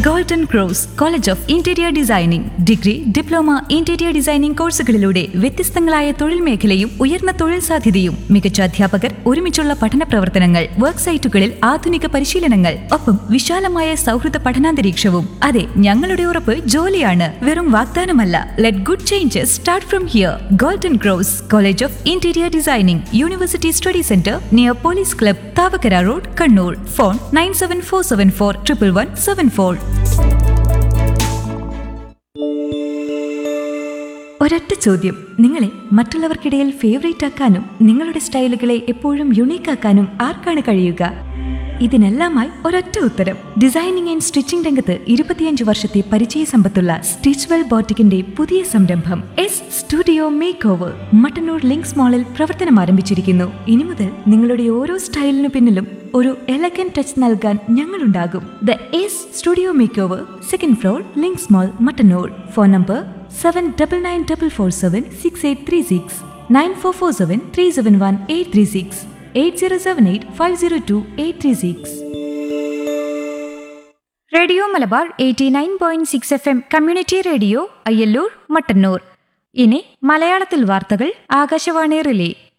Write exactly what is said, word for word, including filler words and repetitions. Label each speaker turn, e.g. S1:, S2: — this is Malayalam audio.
S1: Golden cross college of interior designing degree, diploma, interior designing കോഴ്സുകളിലൂടെ വ്യത്യസ്തങ്ങളായ തൊഴിൽ മേഖലയും ഉയർന്ന തൊഴിൽ സാധ്യതയും മികച്ച അധ്യാപകർ, ഒരുമിച്ചുള്ള പഠന പ്രവർത്തനങ്ങൾ, വർക്ക് സൈറ്റുകളിൽ ആധുനിക പരിശീലനങ്ങൾ, ഒപ്പം വിശാലമായ സൗഹൃദ പഠനാന്തരീക്ഷവും. അതെ, ഞങ്ങളുടെ ഉറപ്പ് ജോലിയാണ്, വെറും വാഗ്ദാനമല്ല. Let good changes start from here. Golden cross college of interior designing, university study centre near police club, Thavakkara road, Kannur. Phone nine seven four seven four triple one seven four. ഒരൊറ്റ ചോദ്യം, നിങ്ങളെ മറ്റുള്ളവർക്കിടയിൽ ഫേവറേറ്റ് ആക്കാനും നിങ്ങളുടെ സ്റ്റൈലുകളെ എപ്പോഴും യുണീക്ക് ആക്കാനും ആർക്കാണ് കഴിയുക? ഇതിനെല്ലാമായി ഒരൊറ്റ ഉത്തരം. ഡിസൈനിങ് ആൻഡ് സ്റ്റിച്ചിംഗ് രംഗത്ത് ഇരുപത്തിയഞ്ച് വർഷത്തെ പരിചയ സമ്പത്തുള്ള സ്റ്റിച്ച്വെൽ ബോട്ടിക്കിന്റെ പുതിയ സംരംഭം S studio make over Mattannur links മാളിൽ പ്രവർത്തനം ആരംഭിച്ചിരിക്കുന്നു. ഇനി മുതൽ നിങ്ങളുടെ ഓരോ സ്റ്റൈലിനു പിന്നിലും ഒരു എലഗൻ ടച്ച് നൽകാൻ ഞങ്ങളുണ്ടാകും. The S studio make over, second floor, links mall, Mattannur. Phone number seven double nine double four seven six eight three six, nine four four seven three seven one eight three six, eight zero seven eight five zero to eight three six. Radio Malabar eighty nine point six F M community radio Ayyallur, Mattannur. ഇനി മലയാളത്തിൽ വാർത്തകൾ ആകാശവാണി റിലേ.